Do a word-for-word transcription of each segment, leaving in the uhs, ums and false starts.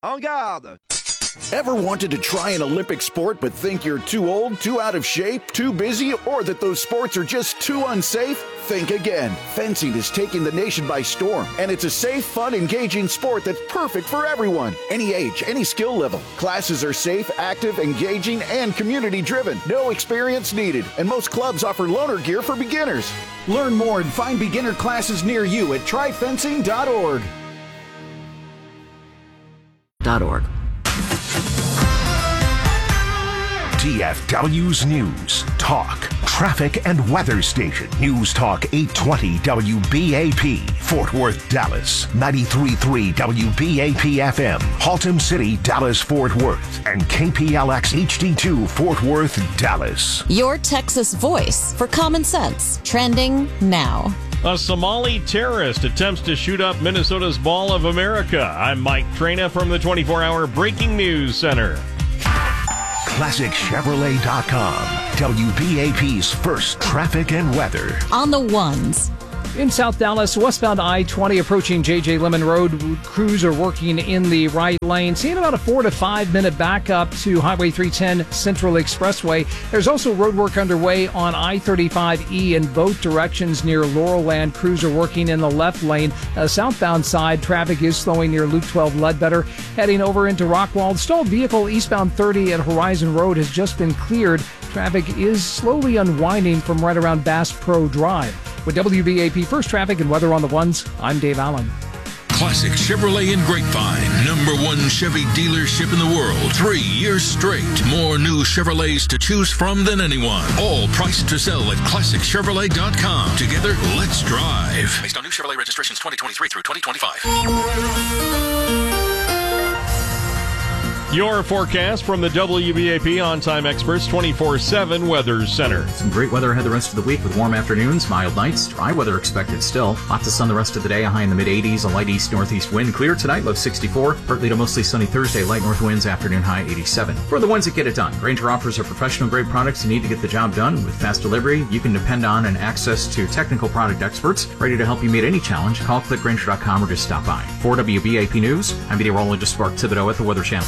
En garde! Ever wanted to try an Olympic sport but think you're too old, too out of shape, too busy, or that those sports are just too unsafe? Think again. Fencing is taking the nation by storm, and it's a safe, fun, engaging sport that's perfect for everyone. Any age, any skill level. Classes are safe, active, engaging, and community-driven. No experience needed, and most clubs offer loaner gear for beginners. Learn more and find beginner classes near you at try fencing dot org. .org. D F W's News, Talk, Traffic and Weather Station. News Talk eight twenty W B A P, Fort Worth, Dallas. ninety-three point three W B A P F M, Haltom City, Dallas, Fort Worth. And K P L X H D two, Fort Worth, Dallas. Your Texas voice for common sense. Trending now. A Somali terrorist attempts to shoot up Minnesota's Mall of America. I'm Mike Traina from the twenty-four hour Breaking News Center. Classic Chevrolet dot com, W B A P's first traffic and weather. On the ones. In South Dallas, westbound I twenty approaching J J Lemon Road. Crews are working in the right lane. Seeing about a four to five minute backup to Highway three ten Central Expressway. There's also road work underway on I thirty-five E in both directions near Laurel Land. Crews are working in the left lane. Uh, southbound side, traffic is slowing near Loop twelve Ledbetter. Heading over into Rockwall. Stalled vehicle eastbound thirty at Horizon Road has just been cleared. Traffic is slowly unwinding from right around Bass Pro Drive. With W B A P First Traffic and Weather on the Ones, I'm Dave Allen. Classic Chevrolet in Grapevine, number one Chevy dealership in the world. Three years straight. More new Chevrolets to choose from than anyone. All priced to sell at Classic Chevrolet dot com. Together, let's drive. Based on new Chevrolet registrations twenty twenty-three through twenty twenty-five. Your forecast from the W B A P On-Time Experts twenty-four seven Weather Center. Some great weather ahead the rest of the week with warm afternoons, mild nights, dry weather expected still. Lots of sun the rest of the day, a high in the mid eighties, a light east-northeast wind. Clear tonight, low sixty-four. Partly to mostly sunny Thursday, light north winds, afternoon high eighty-seven. For the ones that get it done, Grainger offers a professional-grade products you need to get the job done. With fast delivery, you can depend on and access to technical product experts ready to help you meet any challenge. Call click grainger dot com or just stop by. For W B A P News, I'm meteorologist Mark Thibodeau at the Weather Channel.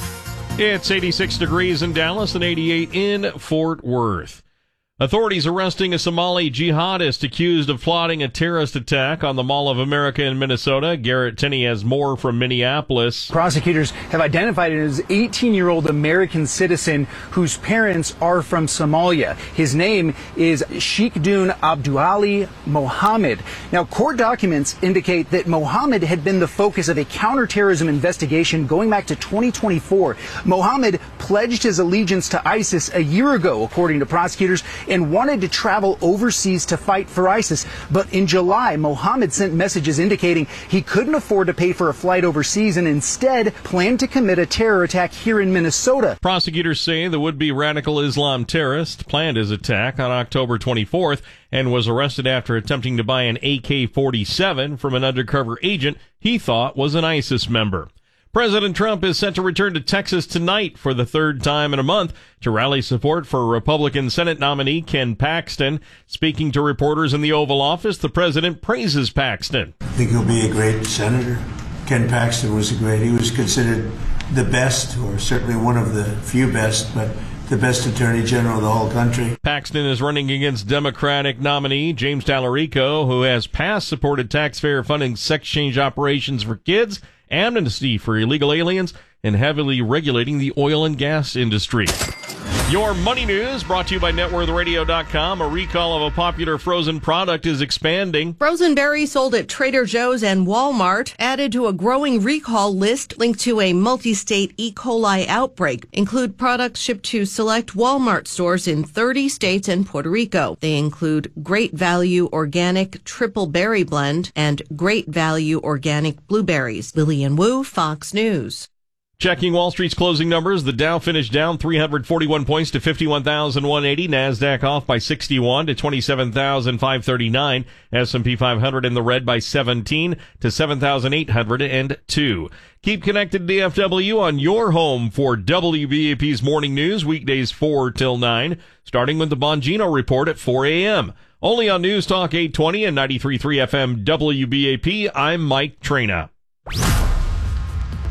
It's eighty-six degrees in Dallas and eighty-eight in Fort Worth. Authorities arresting a Somali jihadist accused of plotting a terrorist attack on the Mall of America in Minnesota. Garrett Tenney has more from Minneapolis. Prosecutors have identified him as an eighteen-year-old American citizen whose parents are from Somalia. His name is Sheikhdun Abduali Mohammed. Now, court documents indicate that Mohammed had been the focus of a counterterrorism investigation going back to twenty twenty-four. Mohammed pledged his allegiance to ISIS a year ago, according to prosecutors, and wanted to travel overseas to fight for ISIS. But in July, Mohammed sent messages indicating he couldn't afford to pay for a flight overseas and instead planned to commit a terror attack here in Minnesota. Prosecutors say the would-be radical Islam terrorist planned his attack on October twenty-fourth and was arrested after attempting to buy an A K forty-seven from an undercover agent he thought was an ISIS member. President Trump is set to return to Texas tonight for the third time in a month to rally support for Republican Senate nominee Ken Paxton. Speaking to reporters in the Oval Office, the president praises Paxton. I think he'll be a great senator. Ken Paxton was a great, he was considered the best, or certainly one of the few best, but the best attorney general of the whole country. Paxton is running against Democratic nominee James Tallarico, who has past supported taxpayer funding sex change operations for kids, amnesty for illegal aliens, and heavily regulating the oil and gas industry. Your money news brought to you by net worth radio dot com. A recall of a popular frozen product is expanding. Frozen berries sold at Trader Joe's and Walmart added to a growing recall list linked to a multi-state E. coli outbreak. Include products shipped to select Walmart stores in thirty states and Puerto Rico. They include Great Value Organic Triple Berry Blend and Great Value Organic Blueberries. Lillian Wu, Fox News. Checking Wall Street's closing numbers, the Dow finished down three hundred forty-one points to fifty-one thousand one hundred eighty. NASDAQ off by sixty-one to twenty-seven thousand five hundred thirty-nine. S and P five hundred in the red by seventeen to seven thousand eight hundred two. Keep connected to D F W on your home for W B A P's morning news, weekdays four till nine, starting with the Bongino Report at four a.m. Only on News Talk eight twenty and ninety-three point three F M W B A P, I'm Mike Traina.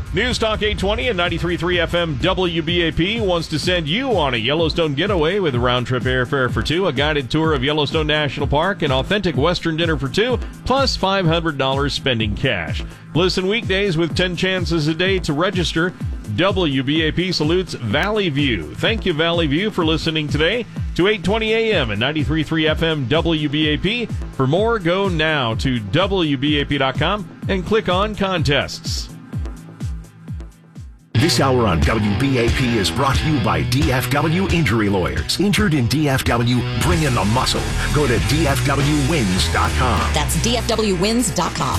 News Talk eight twenty and ninety-three point three F M W B A P wants to send you on a Yellowstone getaway with a round-trip airfare for two, a guided tour of Yellowstone National Park, an authentic Western dinner for two, plus five hundred dollars spending cash. Listen weekdays with ten chances a day to register. W B A P salutes Valley View. Thank you, Valley View, for listening today to eight twenty A M and ninety-three point three F M W B A P. For more, go now to W B A P dot com and click on Contests. This hour on W B A P is brought to you by D F W Injury Lawyers. Injured in D F W? Bring in the muscle. Go to D F W wins dot com. That's D F W wins dot com.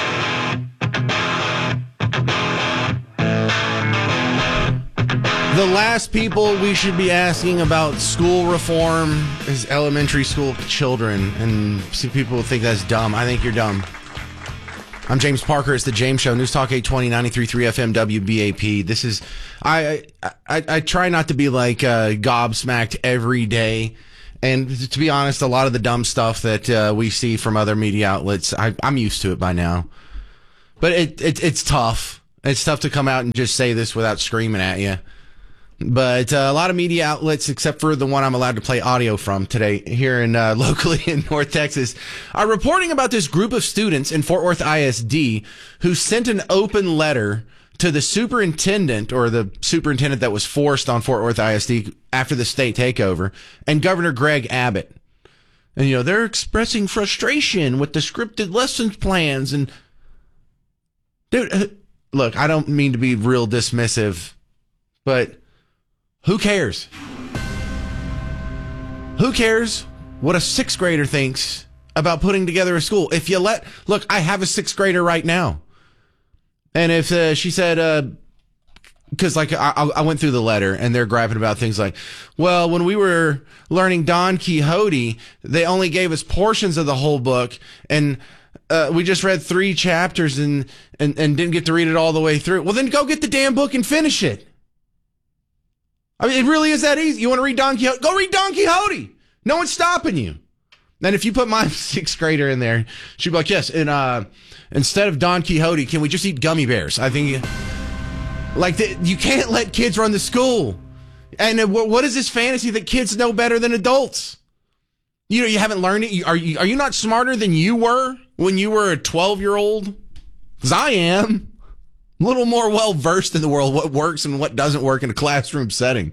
The last people we should be asking about school reform is elementary school children. And some people think that's dumb. I think you're dumb. I'm James Parker. It's the James Show. News Talk eight twenty, ninety-three point three F M W B A P. This is, I, I, I, I try not to be like uh, gobsmacked every day. And to be honest, a lot of the dumb stuff that uh, we see from other media outlets, I, I'm used to it by now. But it, it it's tough. It's tough to come out and just say this without screaming at you. But uh, a lot of media outlets, except for the one I'm allowed to play audio from today here in uh, locally in North Texas, are reporting about this group of students in Fort Worth I S D who sent an open letter to the superintendent, or the superintendent that was forced on Fort Worth I S D after the state takeover, and Governor Greg Abbott. And, you know, they're expressing frustration with the scripted lessons plans. And, dude, look, I don't mean to be real dismissive, but who cares? Who cares what a sixth grader thinks about putting together a school? If you let, look, I have a sixth grader right now. And if uh, she said, uh, because like I, I went through the letter and they're griping about things like, well, when we were learning Don Quixote, they only gave us portions of the whole book, and uh, we just read three chapters and, and, and didn't get to read it all the way through. Well, then go get the damn book and finish it. I mean, it really is that easy. You want to read Don Quixote? Go read Don Quixote. No one's stopping you. And if you put my sixth grader in there, she'd be like, yes, and uh, instead of Don Quixote, can we just eat gummy bears? I think, like, the, you can't let kids run the school. And uh, what is this fantasy that kids know better than adults? You know, you haven't learned it. Are you, are you not smarter than you were when you were a twelve-year-old? Because I am. A little more well-versed in the world, what works and what doesn't work in a classroom setting.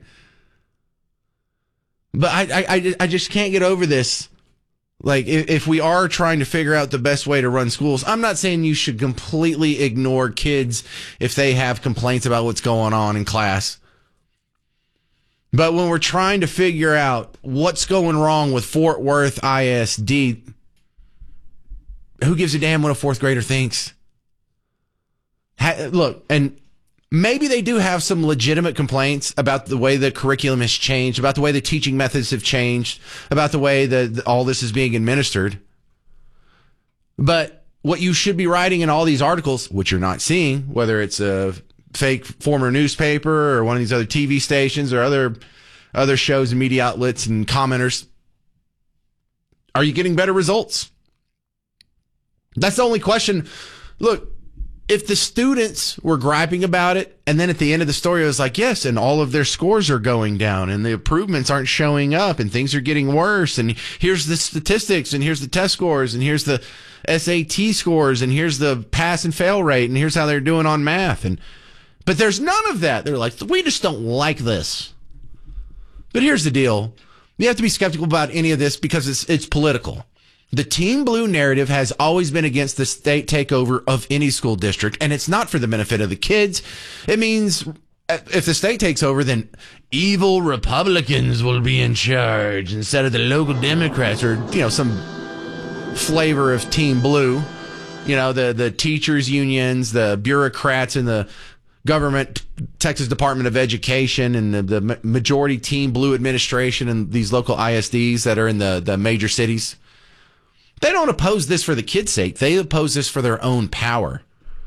But I, I, I just can't get over this. Like, if, if we are trying to figure out the best way to run schools, I'm not saying you should completely ignore kids if they have complaints about what's going on in class. But when we're trying to figure out what's going wrong with Fort Worth I S D, who gives a damn what a fourth grader thinks? Ha- look, and maybe they do have some legitimate complaints about the way the curriculum has changed, about the way the teaching methods have changed, about the way that all this is being administered. But what you should be writing in all these articles, which you're not seeing, whether it's a fake former newspaper or one of these other T V stations or other other shows and media outlets and commenters, are you getting better results? That's the only question. Look, if the students were griping about it, and then at the end of the story it was like, yes, and all of their scores are going down, and the improvements aren't showing up, and things are getting worse, and here's the statistics, and here's the test scores, and here's the S A T scores, and here's the pass and fail rate, and here's how they're doing on math. And but there's none of that. They're like, we just don't like this. But here's the deal. You have to be skeptical about any of this because it's it's political. The Team Blue narrative has always been against the state takeover of any school district, and it's not for the benefit of the kids. It means if the state takes over, then evil Republicans will be in charge instead of the local Democrats, or, you know, some flavor of Team Blue. You know, the, the teachers' unions, the bureaucrats in the government, Texas Department of Education, and the, the majority Team Blue administration and these local I S Ds that are in the, the major cities. They don't oppose this for the kids' sake. They oppose this for their own power.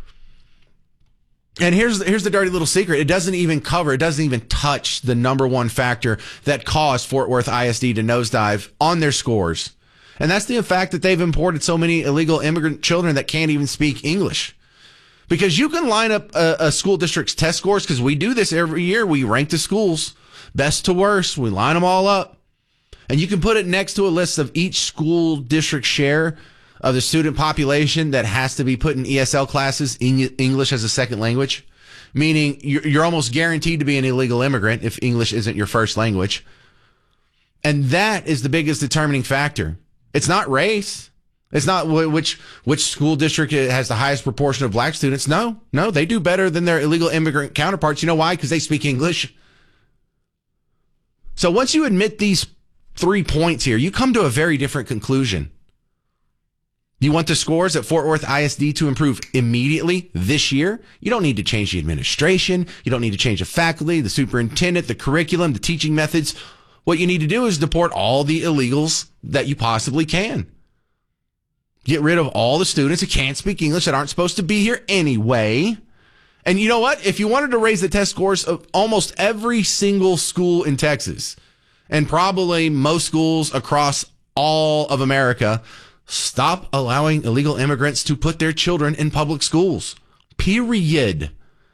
And here's here's the dirty little secret. It doesn't even cover, it doesn't even touch the number one factor that caused Fort Worth I S D to nosedive on their scores. And that's the fact that they've imported so many illegal immigrant children that can't even speak English. Because you can line up a, a school district's test scores, because we do this every year. We rank the schools best to worst. We line them all up. And you can put it next to a list of each school district share of the student population that has to be put in E S L classes, in English as a second language. Meaning you're, you're almost guaranteed to be an illegal immigrant if English isn't your first language. And that is the biggest determining factor. It's not race. It's not which which school district has the highest proportion of black students. No, no, they do better than their illegal immigrant counterparts. You know why? Because they speak English. So once you admit these three points here, you come to a very different conclusion. You want the scores at Fort Worth I S D to improve immediately this year? You don't need to change the administration. You don't need to change the faculty, the superintendent, the curriculum, the teaching methods. What you need to do is deport all the illegals that you possibly can. Get rid of all the students who can't speak English that aren't supposed to be here anyway. And you know what? If you wanted to raise the test scores of almost every single school in Texas, and probably most schools across all of America, stop allowing illegal immigrants to put their children in public schools. Period.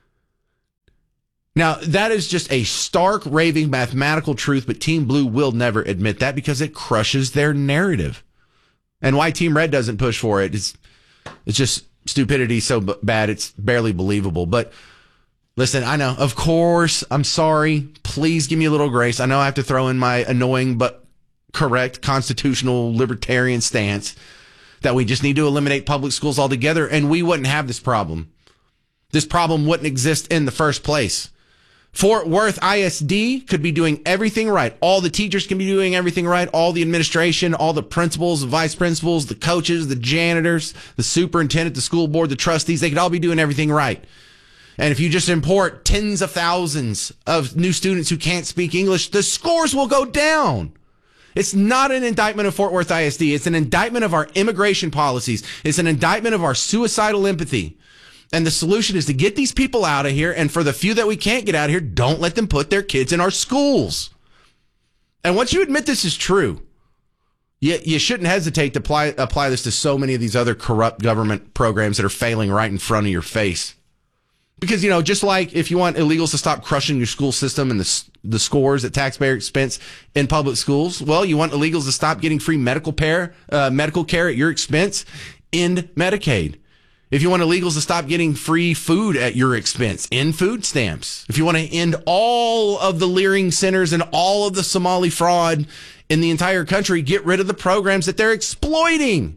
Now, that is just a stark, raving mathematical truth, but Team Blue will never admit that because it crushes their narrative. And why Team Red doesn't push for it is it's just stupidity so b- bad it's barely believable. But listen, I know, of course, I'm sorry. Please give me a little grace. I know I have to throw in my annoying but correct constitutional libertarian stance that we just need to eliminate public schools altogether, and we wouldn't have this problem. This problem wouldn't exist in the first place. Fort Worth I S D could be doing everything right. All the teachers can be doing everything right. All the administration, all the principals, the vice principals, the coaches, the janitors, the superintendent, the school board, the trustees, they could all be doing everything right. And if you just import tens of thousands of new students who can't speak English, the scores will go down. It's not an indictment of Fort Worth I S D. It's an indictment of our immigration policies. It's an indictment of our suicidal empathy. And the solution is to get these people out of here. And for the few that we can't get out of here, don't let them put their kids in our schools. And once you admit this is true, you, you shouldn't hesitate to apply, apply this to so many of these other corrupt government programs that are failing right in front of your face. Because, you know, just like if you want illegals to stop crushing your school system and the, the scores at taxpayer expense in public schools, well, you want illegals to stop getting free medical care, uh, medical care at your expense in Medicaid. If you want illegals to stop getting free food at your expense, in food stamps. If you want to end all of the leering centers and all of the Somali fraud in the entire country, get rid of the programs that they're exploiting.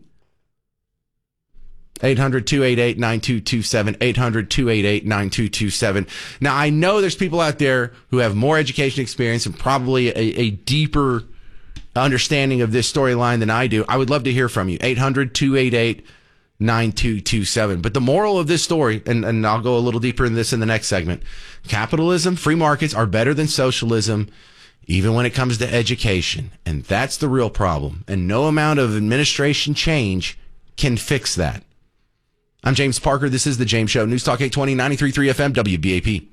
eight hundred, two eight eight, nine two two seven, eight hundred, two eight eight, nine two two seven. Now, I know there's people out there who have more education experience and probably a, a deeper understanding of this storyline than I do. I would love to hear from you. eight hundred, two eight eight, nine two two seven. But the moral of this story, and, and I'll go a little deeper in this in the next segment, capitalism, free markets are better than socialism, even when it comes to education. And that's the real problem. And no amount of administration change can fix that. I'm James Parker. This is The James Show. News Talk eight twenty, ninety-three point three F M, W B A P.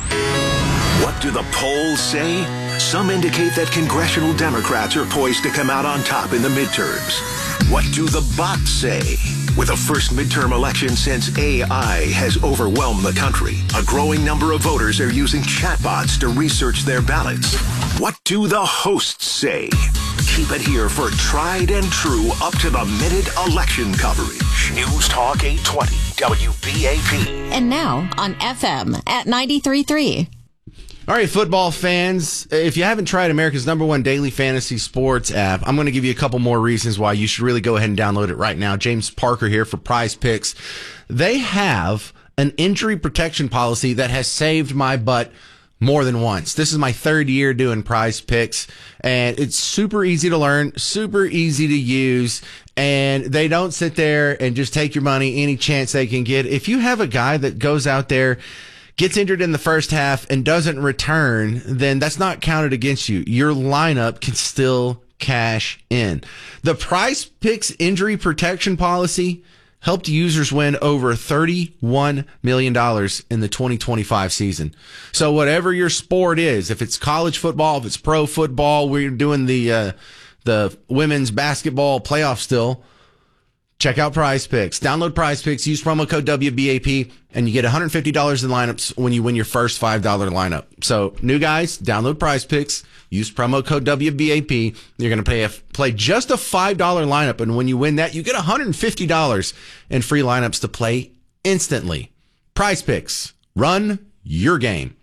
What do the polls say? Some indicate that congressional Democrats are poised to come out on top in the midterms. What do the bots say? With the first midterm election since A I has overwhelmed the country, a growing number of voters are using chatbots to research their ballots. What do the hosts say? Keep it here for tried and true, up-to-the-minute election coverage. News Talk eight twenty, W B A P. And now on F M at ninety-three point three. All right, football fans, if you haven't tried America's number one daily fantasy sports app, I'm going to give you a couple more reasons why you should really go ahead and download it right now. James Parker here for Prize Picks. They have an injury protection policy that has saved my butt more than once. This is my third year doing Prize Picks, and it's super easy to learn, super easy to use, and they don't sit there and just take your money any chance they can get. If you have a guy that goes out there, gets injured in the first half and doesn't return, then that's not counted against you. Your lineup can still cash in. The Prize Picks injury protection policy helped users win over thirty-one million dollars in the twenty twenty-five season. So whatever your sport is, if it's college football, if it's pro football, we're doing the uh, the women's basketball playoff still, Check out Prize Picks. Download Prize Picks, use promo code W B A P, and you get one hundred fifty dollars in lineups when you win your first five dollars lineup. So, new guys, download Prize Picks, use promo code W B A P. You're going to pay a, play just a five dollars lineup, and when you win that, you get one hundred fifty dollars in free lineups to play instantly. Prize Picks. Run your game.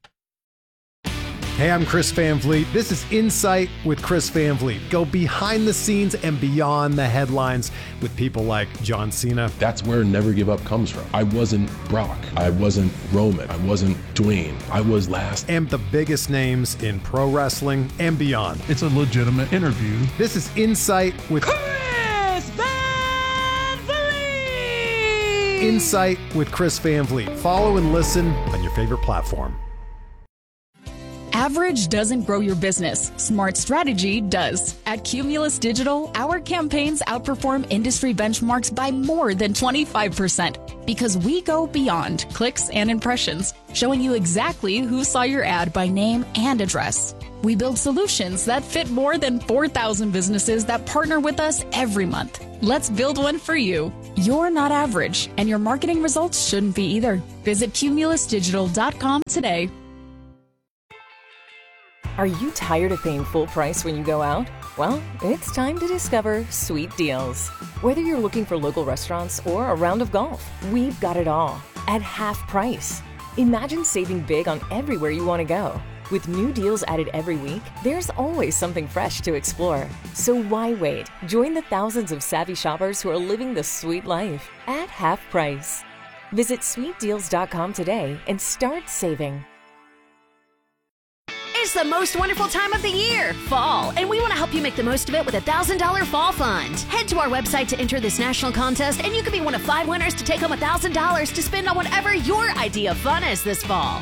Hey, I'm Chris Van Vliet. This is Insight with Chris Van Vliet. Go behind the scenes and beyond the headlines with people like John Cena. That's where Never Give Up comes from. I wasn't Brock. I wasn't Roman. I wasn't Dwayne. I was last. And the biggest names in pro wrestling and beyond. It's a legitimate interview. This is Insight with Chris Van Vliet. Insight with Chris Van Vliet. Follow and listen on your favorite platform. Average doesn't grow your business. Smart strategy does. At Cumulus Digital, our campaigns outperform industry benchmarks by more than twenty-five percent because we go beyond clicks and impressions, showing you exactly who saw your ad by name and address. We build solutions that fit more than four thousand businesses that partner with us every month. Let's build one for you. You're not average, and your marketing results shouldn't be either. Visit cumulus digital dot com today. Are you tired of paying full price when you go out? Well, it's time to discover Sweet Deals. Whether you're looking for local restaurants or a round of golf, we've got it all at half price. Imagine saving big on everywhere you want to go. With new deals added every week, there's always something fresh to explore. So why wait? Join the thousands of savvy shoppers who are living the sweet life at half price. Visit sweet deals dot com today and start saving. It's the most wonderful time of the year, fall, and we want to help you make the most of it with a one thousand dollars Fall Fund. Head to our website to enter this national contest, and you could be one of five winners to take home one thousand dollars to spend on whatever your idea of fun is this fall.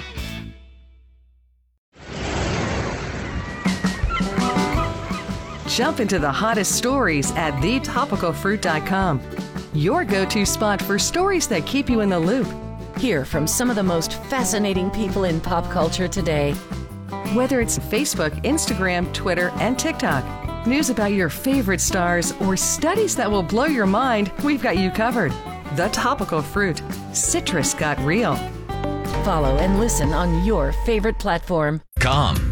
Jump into the hottest stories at the topical fruit dot com. Your go-to spot for stories that keep you in the loop. Hear from some of the most fascinating people in pop culture today. Whether it's Facebook, Instagram, Twitter, and TikTok, news about your favorite stars, or studies that will blow your mind, we've got you covered. The Topical Fruit. Citrus got real. Follow and listen on your favorite platform. Com.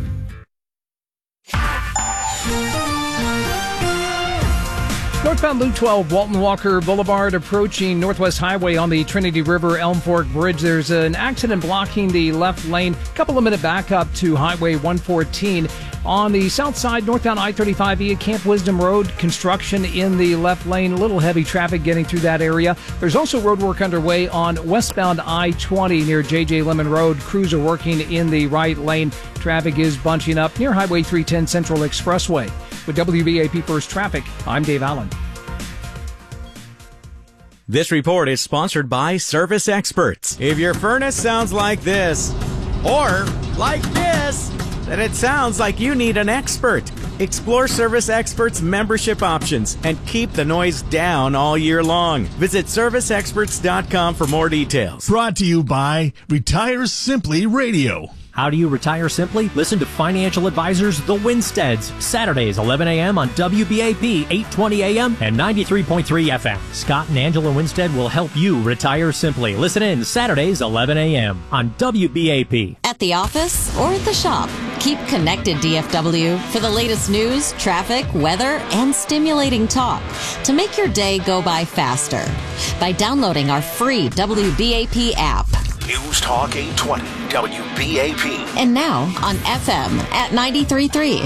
Northbound Loop twelve, Walton Walker Boulevard, approaching Northwest Highway on the Trinity River Elm Fork Bridge. There's an accident blocking the left lane. A couple of minute backup to Highway one fourteen. On the south side, northbound I thirty-five via Camp Wisdom Road, construction in the left lane. A little heavy traffic getting through that area. There's also road work underway on westbound I twenty near J J Lemon Road. Crews are working in the right lane. Traffic is bunching up near Highway three ten Central Expressway. With W B A P First Traffic, I'm Dave Allen. This report is sponsored by Service Experts. If your furnace sounds like this, or like this, then it sounds like you need an expert. Explore Service Experts membership options and keep the noise down all year long. Visit service experts dot com for more details. Brought to you by Retire Simply Radio. How do you retire simply? Listen to Financial Advisors The Winsteads, Saturdays, eleven a.m. on W B A P, eight twenty a.m. and ninety-three point three F M. Scott and Angela Winstead will help you retire simply. Listen in Saturdays, eleven a.m. on W B A P. At the office or at the shop, keep connected D F W for the latest news, traffic, weather, and stimulating talk to make your day go by faster by downloading our free W B A P app. News Talk eight twenty W B A P. And now on F M at ninety-three point three.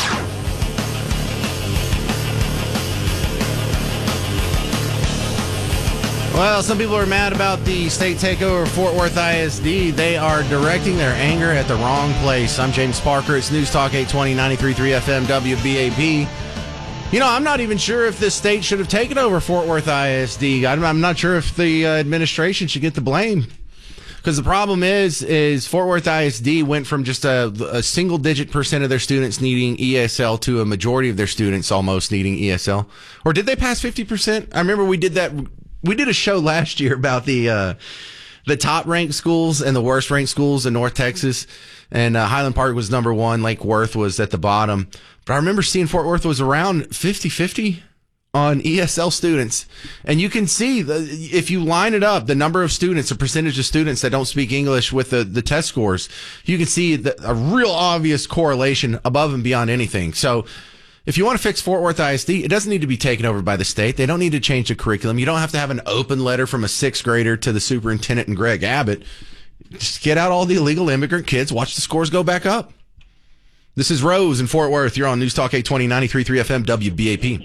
Well, some people are mad about the state takeover of Fort Worth I S D. They are directing their anger at the wrong place. I'm James Parker. It's News Talk eight twenty, ninety-three point three F M, W B A P. You know, I'm not even sure if this state should have taken over Fort Worth I S D. I'm, I'm not sure if the uh, administration should get the blame. Because the problem is, is Fort Worth I S D went from just a, a single-digit percent of their students needing E S L to a majority of their students almost needing E S L. Or did they pass fifty percent? I remember we did that. We did a show last year about the uh, the top-ranked schools and the worst-ranked schools in North Texas. And uh, Highland Park was number one. Lake Worth was at the bottom. But I remember seeing Fort Worth was around fifty-fifty on E S L students, and you can see the, if you line it up, the number of students, the percentage of students that don't speak English with the, the test scores, you can see the, a real obvious correlation above and beyond anything. So if you want to fix Fort Worth I S D, it doesn't need to be taken over by the state. They don't need to change the curriculum. You don't have to have an open letter from a sixth grader to the superintendent and Greg Abbott. Just get out all the illegal immigrant kids, watch the scores go back up. This is Rose in Fort Worth. You're on News Talk eight twenty, ninety-three point three F M, W B A P.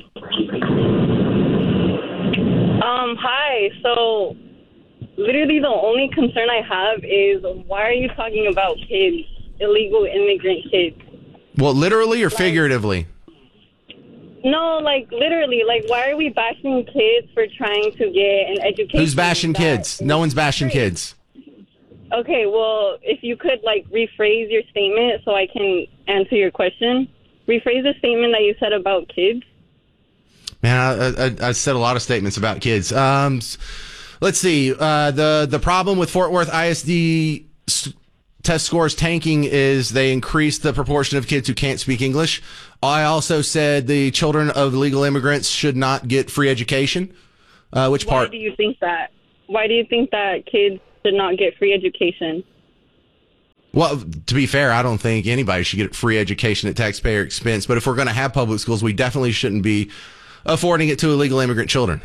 Um, hi. So, literally the only concern I have is why are you talking about kids, illegal immigrant kids? Well, literally or figuratively? No, like, literally. Like, why are we bashing kids for trying to get an education? Who's bashing kids? No one's bashing kids. Okay, well, if you could, like, rephrase your statement so I can answer your question. Rephrase the statement that you said about kids. Man, I, I, I said a lot of statements about kids. Um, let's see. Uh, the, the problem with Fort Worth I S D s- test scores tanking is they increase the proportion of kids who can't speak English. I also said the children of illegal immigrants should not get free education. Uh, which part? Why do you think that? Why do you think that kids should not get free education? Well, to be fair, I don't think anybody should get free education at taxpayer expense. But if we're going to have public schools, we definitely shouldn't be affording it to illegal immigrant children.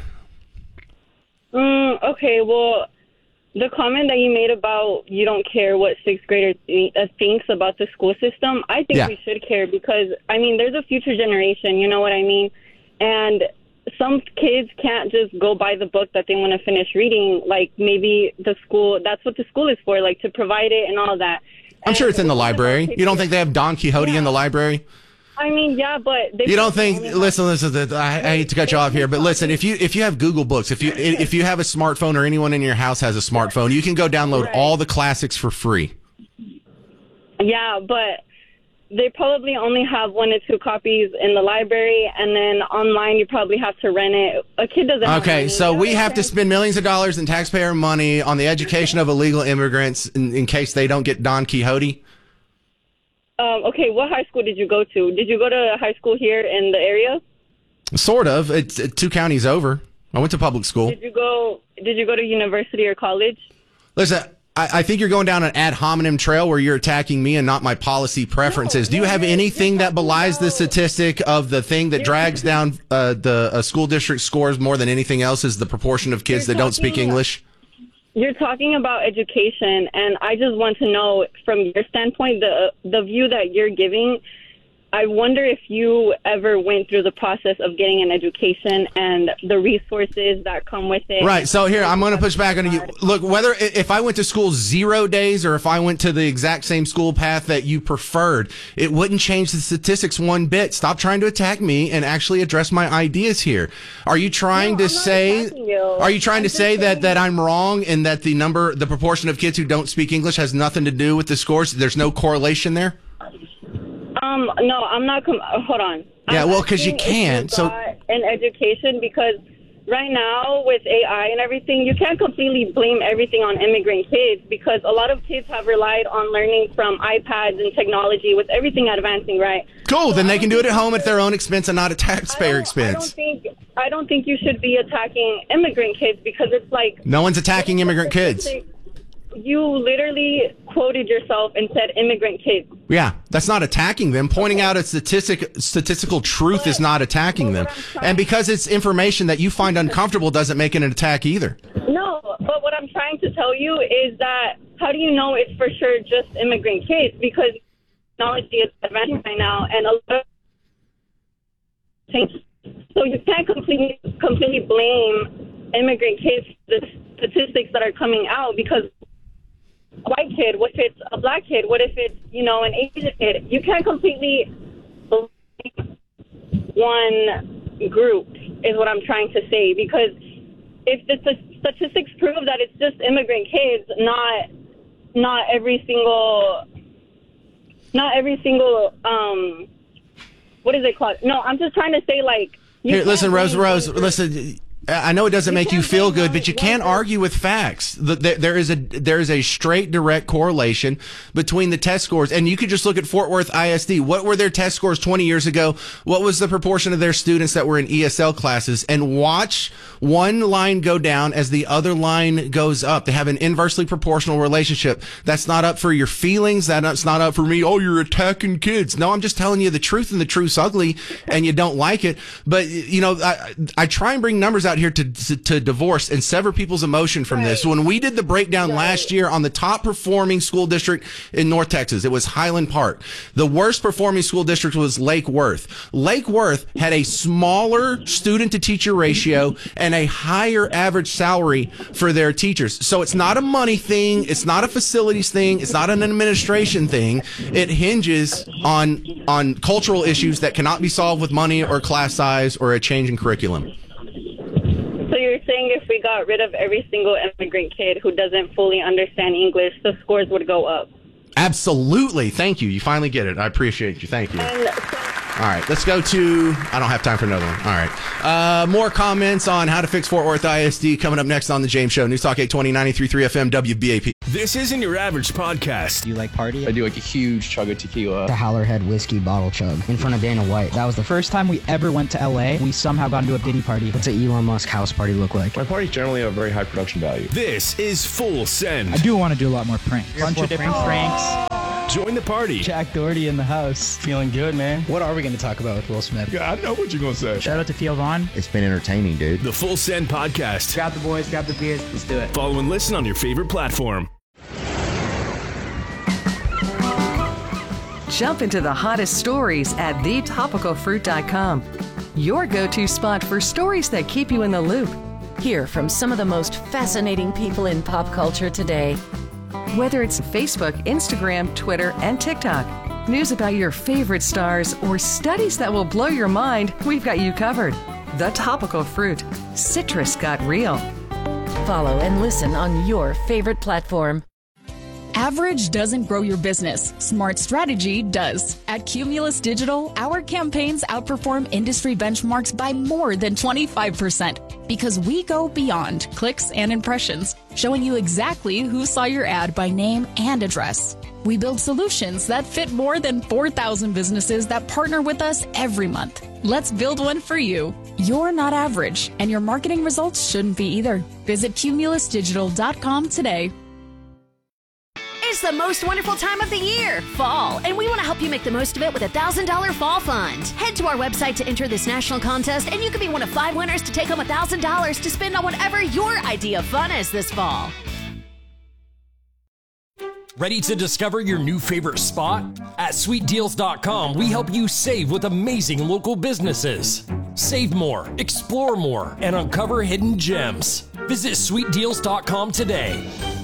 Mm, okay, well, the comment that you made about you don't care what sixth grader th- uh, thinks about the school system, I think yeah. we should care because, I mean, there's a future generation, you know what I mean? And some kids can't just go by the book that they want to finish reading. Like, maybe the school, that's what the school is for, like, to provide it and all that. I'm and sure it's in the library. You don't think they have Don Quixote yeah. in the library? I mean, yeah, but they you don't think? Listen, listen. I, I hate to cut you off here, but listen. If you if you have Google Books, if you if you have a smartphone, or anyone in your house has a smartphone, you can go download right. all the classics for free. Yeah, but they probably only have one or two copies in the library, and then online you probably have to rent it. A kid doesn't. have Okay, money, so you know we what I'm have to saying? spend millions of dollars in taxpayer money on the education of illegal immigrants in, in case they don't get Don Quixote. Um, okay, what high school did you go to? Did you go to a high school here in the area? Sort of. It's, it's two counties over. I went to public school. Did you go? Did you go to university or college? Listen, I, I think you're going down an ad hominem trail where you're attacking me and not my policy preferences. Do you have anything that belies the statistic of the thing that drags down uh, the uh, school district scores more than anything else is the proportion of kids that don't speak English? You're talking about education, and I just want to know, from your standpoint, the the view that you're giving, I wonder if you ever went through the process of getting an education and the resources that come with it. Right. So here, I'm going to push back on you. Look, whether if I went to school zero days or if I went to the exact same school path that you preferred, it wouldn't change the statistics one bit. Stop trying to attack me and actually address my ideas here. Are you trying No, to I'm not say, attacking you. are you trying I'm to just say that, saying- that I'm wrong and that the number, the proportion of kids who don't speak English has nothing to do with the scores? There's no correlation there? Um, no, I'm not. Com- uh, hold on. Yeah, I'm well, 'cause you asking if can't, so- got an education, because right now with A I and everything, you can't completely blame everything on immigrant kids, because a lot of kids have relied on learning from iPads and technology with everything advancing, right? Cool. Then they can do it at home at their own expense and not at taxpayer I don't expense. think I don't think you should be attacking immigrant kids, because it's like No one's attacking immigrant kids. you literally quoted yourself and said immigrant kids. Yeah, that's not attacking them. Pointing out a statistic, statistical truth is not attacking them. And because it's information that you find uncomfortable doesn't make it an attack either. No, but what I'm trying to tell you is that how do you know it's for sure just immigrant kids? Because technology is advancing right now, and a lot of things. So you can't completely completely blame immigrant kids for the statistics that are coming out, because white kid, what if it's a black kid, what if it's, you know, an Asian kid? You can't completely blame one group, is what I'm trying to say, because if the st- statistics prove that it's just immigrant kids, not not every single not every single um what is it called? No, I'm just trying to say, like, you Here, can't listen, Rose, blame Rose, one group. listen. I know it doesn't make you feel good, but you can't argue with facts. The, the, there is a there is a straight, direct correlation between the test scores, and you could just look at Fort Worth I S D. What were their test scores twenty years ago? What was the proportion of their students that were in E S L classes? And watch one line go down as the other line goes up. They have an inversely proportional relationship. That's not up for your feelings. That's not up for me. Oh, you're attacking kids. No, I'm just telling you the truth, and the truth's ugly, and you don't like it. But you know, I, I try and bring numbers out here to, to to divorce and sever people's emotion from this. When we did the breakdown last year on the top performing school district in North Texas, it was Highland Park. The worst performing school district was Lake Worth. Lake Worth had a smaller student to teacher ratio and a higher average salary for their teachers. So it's not a money thing, it's not a facilities thing, it's not an administration thing. It hinges on on cultural issues that cannot be solved with money or class size or a change in curriculum. So you're saying if we got rid of every single immigrant kid who doesn't fully understand English, the scores would go up? Absolutely. Thank you. You finally get it. I appreciate you. Thank you. And All right, let's go to, I don't have time for another one. All right. Uh, more comments on how to fix Fort Worth I S D coming up next on The James Show. News Talk eight twenty, ninety-three point three F M, W B A P. This isn't your average podcast. Do you like party? I do like a huge chug of tequila. The Howlerhead whiskey bottle chug in front of Dana White. That was the first time we ever went to L A. We somehow got into a Diddy party. What's an Elon Musk house party look like? My parties generally have very high production value. This is Full Send. I do want to do a lot more pranks. A bunch of different pranks. Join the party. Jack Doherty in the house. Feeling good, man. What are we going to talk about with Will Smith? Yeah, I know what you're going to say. Shout out to Theo Vaughn. It's been entertaining, dude. The Full Send Podcast. Grab the boys, grab the beers. Let's do it. Follow and listen on your favorite platform. Jump into the hottest stories at the topical fruit dot com. Your go-to spot for stories that keep you in the loop. Hear from some of the most fascinating people in pop culture today. Whether it's Facebook, Instagram, Twitter, and TikTok, news about your favorite stars, or studies that will blow your mind, we've got you covered. The Topical Fruit. Citrus got real. Follow and listen on your favorite platform. Average doesn't grow your business. Smart strategy does. At Cumulus Digital, our campaigns outperform industry benchmarks by more than twenty-five percent because we go beyond clicks and impressions, showing you exactly who saw your ad by name and address. We build solutions that fit more than four thousand businesses that partner with us every month. Let's build one for you. You're not average, and your marketing results shouldn't be either. Visit cumulus digital dot com today. It's the most wonderful time of the year, fall, and we want to help you make the most of it with a one thousand dollars fall fund. Head to our website to enter this national contest, and you could be one of five winners to take home one thousand dollars to spend on whatever your idea of fun is this fall. Ready to discover your new favorite spot? At sweet deals dot com, we help you save with amazing local businesses. Save more, explore more, and uncover hidden gems. Visit sweet deals dot com today.